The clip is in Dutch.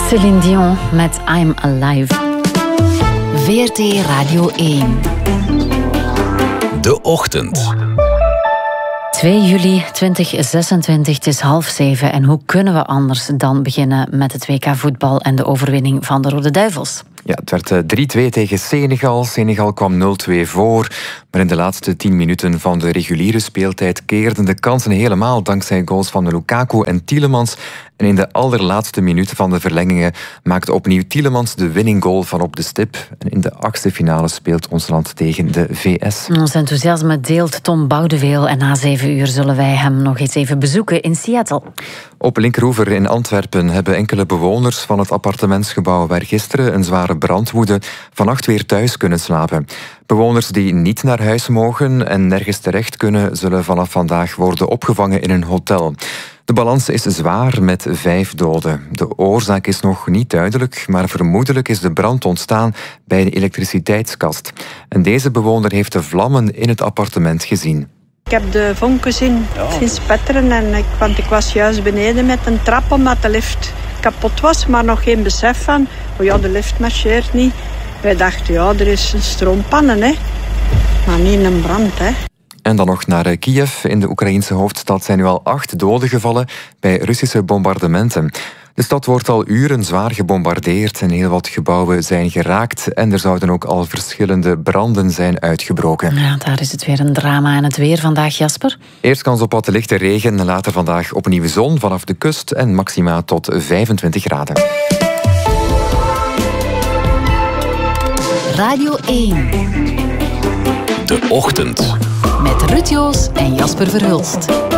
Céline Dion met I'm Alive. VRT Radio 1. De Ochtend. 2 juli 2026, het is 6:30. En hoe kunnen we anders dan beginnen met het WK voetbal en de overwinning van de Rode Duivels? Ja, het werd 3-2 tegen Senegal. Senegal kwam 0-2 voor. Maar in de laatste 10 minuten van de reguliere speeltijd keerden de kansen helemaal dankzij goals van Lukaku en Tielemans. En in de allerlaatste minuten van de verlengingen maakte opnieuw Tielemans de winning goal van op de stip. En in de 8e finale speelt ons land tegen de VS. Ons enthousiasme deelt Tom Boudeweel en na 7 uur zullen wij hem nog eens even bezoeken in Seattle. Op Linkeroever in Antwerpen hebben enkele bewoners van het appartementsgebouw waar gisteren een zware brand woedde, vannacht weer thuis kunnen slapen. Bewoners die niet naar huis mogen en nergens terecht kunnen, zullen vanaf vandaag worden opgevangen in een hotel. De balans is zwaar met 5 doden. De oorzaak is nog niet duidelijk, maar vermoedelijk is de brand ontstaan bij de elektriciteitskast. En deze bewoner heeft de vlammen in het appartement gezien. Ik heb de vonken zien spetteren, want ik was juist beneden met een trap omdat de lift kapot was, maar nog geen besef van, de lift marcheert niet. Wij dachten, er is een stroompanne, hè. Maar niet een brand, hè. En dan nog naar Kiev. In de Oekraïnse hoofdstad zijn nu al 8 doden gevallen bij Russische bombardementen. De stad wordt al uren zwaar gebombardeerd en heel wat gebouwen zijn geraakt. En er zouden ook al verschillende branden zijn uitgebroken. Ja, daar is het weer een drama. En het weer vandaag, Jasper? Eerst kans op wat lichte regen, later vandaag opnieuw zon vanaf de kust en maxima tot 25 graden. Radio 1. De Ochtend. Met Ruud Joos en Jasper Verhulst.